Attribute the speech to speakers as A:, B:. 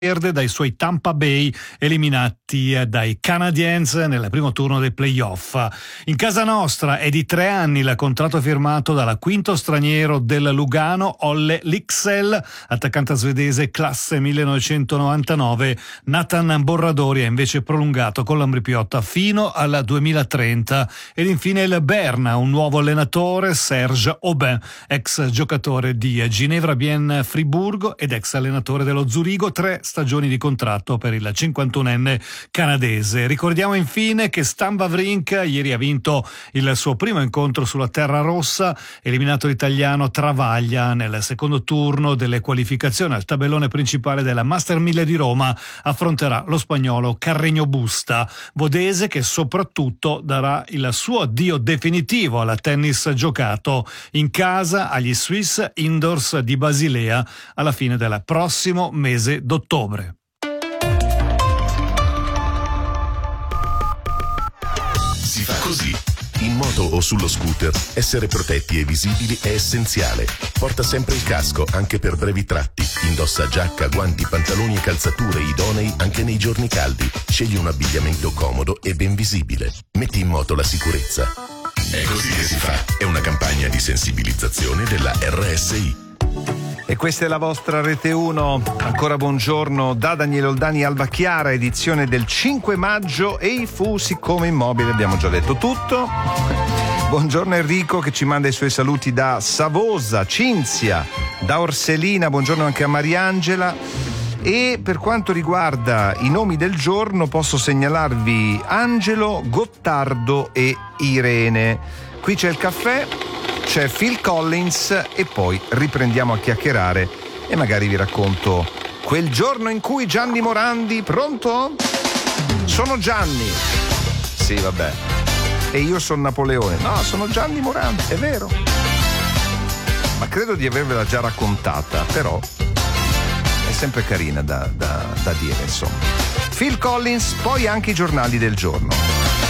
A: perde dai suoi Tampa Bay, eliminati dai Canadiens nel primo turno dei playoff. In casa nostra è di 3 anni il contratto firmato dal quinto straniero del Lugano, Olle Lycksell, attaccante svedese classe 1999. Nathan Borradori ha invece prolungato con l'Ambrì-Piotta fino al 2030. Ed infine il Berna, un nuovo allenatore, Serge Aubin, ex giocatore di Ginevra Bien Friburgo ed ex allenatore dello Zurigo, 3 stagioni di contratto per il 51enne canadese. Ricordiamo infine che Stan Wawrinka ieri ha vinto il suo primo incontro sulla terra rossa, eliminato l'italiano Travaglia nel secondo turno delle qualificazioni al tabellone principale della Master 1000 di Roma. Affronterà lo spagnolo Carreño Busta, Vodese, che soprattutto darà il suo addio definitivo al tennis giocato in casa agli Swiss Indoors di Basilea alla fine del prossimo mese d'ottobre.
B: Si fa così. In moto o sullo scooter, essere protetti e visibili è essenziale. Porta sempre il casco, anche per brevi tratti. Indossa giacca, guanti, pantaloni e calzature idonei anche nei giorni caldi. Scegli un abbigliamento comodo e ben visibile. Metti in moto la sicurezza. È così che si fa. È una campagna di sensibilizzazione della RSI.
C: E questa è la vostra Rete 1. Ancora buongiorno da Daniele Oldani, Alba Chiara, edizione del 5 maggio e i fusi come immobile. Abbiamo già detto tutto. Buongiorno Enrico che ci manda i suoi saluti da Savosa, Cinzia, da Orselina. Buongiorno anche a Mariangela. E per quanto riguarda i nomi del giorno posso segnalarvi Angelo, Gottardo e Irene. Qui c'è il caffè, c'è Phil Collins e poi riprendiamo a chiacchierare e magari vi racconto quel giorno in cui Gianni Morandi, pronto? Sono Gianni. Sì, vabbè. E io sono Napoleone. No, sono Gianni Morandi, è vero. Ma credo di avervela già raccontata, però è sempre carina da dire, insomma. Phil Collins, poi anche i giornali del giorno.